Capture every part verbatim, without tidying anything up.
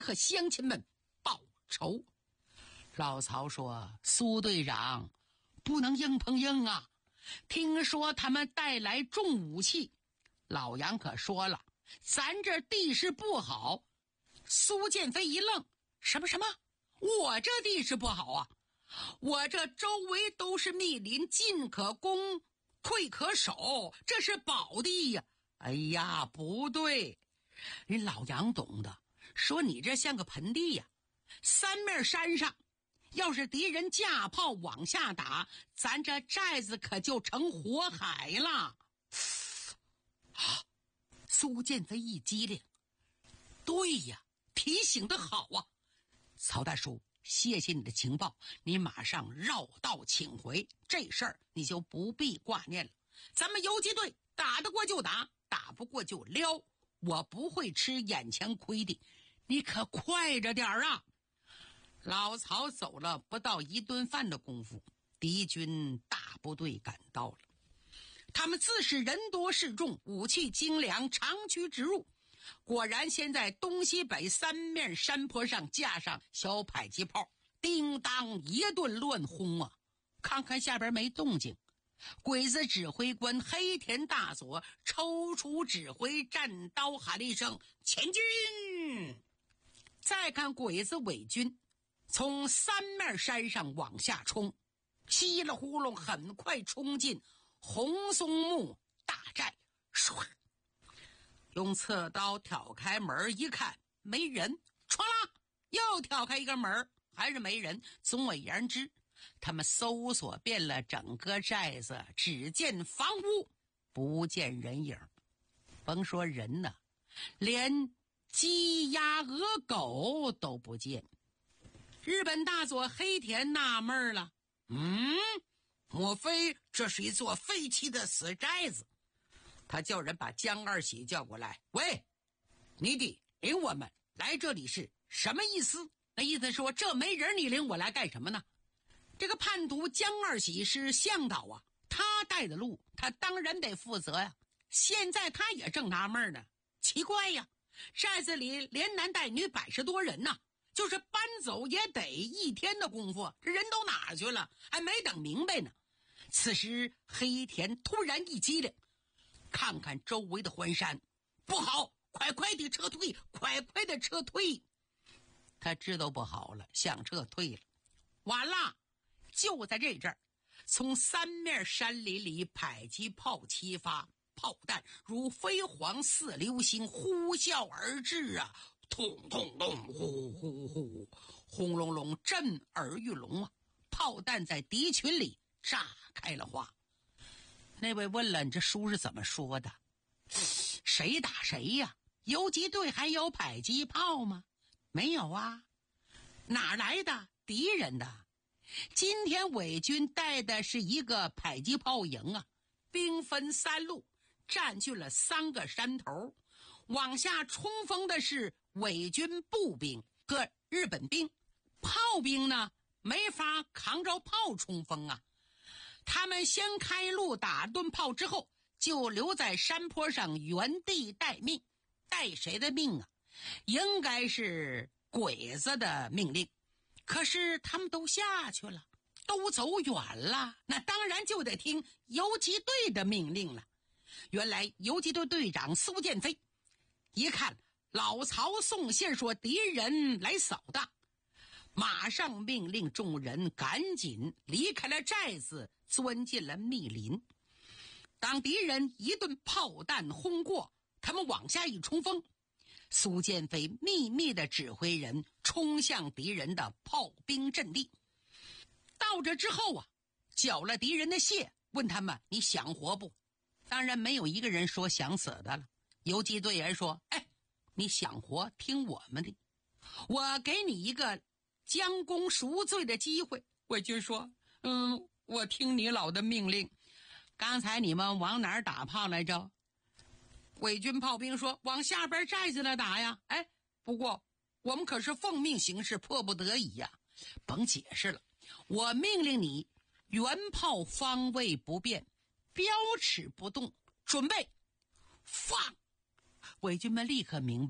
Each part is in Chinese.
和乡亲们报仇。老曹说，苏队长不能硬碰硬啊，听说他们带来重武器。老杨可说了，咱这地势不好。苏建飞一愣，什么什么？我这地势不好啊？我这周围都是密林，进可攻，退可守，这是宝地呀！哎呀，不对，人老杨懂的，说你这像个盆地呀，三面山上，要是敌人架炮往下打，咱这寨子可就成火海了。啊！苏建飞一激灵，对呀，提醒得好啊！曹大叔，谢谢你的情报，你马上绕道请回，这事儿你就不必挂念了。咱们游击队打得过就打，打不过就撩，我不会吃眼前亏的，你可快着点啊！老曹走了不到一顿饭的功夫，敌军大部队赶到了。他们自是人多势众，武器精良，长驱直入。果然先在东西北三面山坡上架上小迫击炮，叮当一顿乱轰啊！看看下边没动静，鬼子指挥官黑田大佐抽出指挥战刀，喊了一声前进。再看鬼子伪军从三面山上往下冲，稀里呼噜很快冲进红松木大寨，唰，用侧刀挑开门一看没人，唰啦又挑开一个门，还是没人。总而言之，他们搜索遍了整个寨子，只见房屋不见人影。甭说人呢，连鸡鸭鹅狗都不见。日本大佐黑田纳闷了，嗯，莫非这是一座废弃的死寨子？他叫人把江二喜叫过来，喂，你得领我们来这里是什么意思？那意思说，这没人你领我来干什么呢？这个叛徒江二喜是向导啊，他带的路，他当然得负责呀。现在他也正纳闷呢，奇怪呀，寨子里连男带女百十多人呢，就是搬走也得一天的功夫，这人都哪去了？还没等明白呢。此时黑田突然一激灵，看看周围的环山，不好，快快地撤退，快快地撤退。他知道不好了，想撤退了，完了。就在这阵儿，从三面山林里迫击炮齐发，炮弹如飞蝗似流星呼啸而至啊，痛痛痛，呼呼呼，轰隆隆，震耳欲聋啊！炮弹在敌群里炸开了花。那位问了，你这书是怎么说的？谁打谁呀？游击队还有迫击炮吗？没有啊。哪来的？敌人的。今天伪军带的是一个迫击炮营啊，兵分三路，占据了三个山头，往下冲锋的是伪军步兵和日本兵，炮兵呢没法扛着炮冲锋啊。他们先开路打顿炮之后，就留在山坡上原地待命。待谁的命啊？应该是鬼子的命令。可是他们都下去了，都走远了，那当然就得听游击队的命令了。原来游击队队长苏建飞一看老曹送信说敌人来扫荡，马上命令众人赶紧离开了寨子，钻进了密林。当敌人一顿炮弹轰过，他们往下一冲锋，苏建飞秘密地指挥人冲向敌人的炮兵阵地。到这之后啊，缴了敌人的械，问他们你想活不？当然没有一个人说想死的了。游击队员说，哎，你想活听我们的，我给你一个将功赎罪的机会。伪军说，嗯，我听你老的命令。刚才你们往哪儿打炮来着？伪军炮兵说，往下边寨子那打呀。哎，不过我们可是奉命行事，迫不得已呀。甭解释了，我命令你原炮方位不变，标尺不动，准备放。伪军们立刻明白了，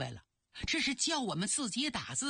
这是叫我们自己打字。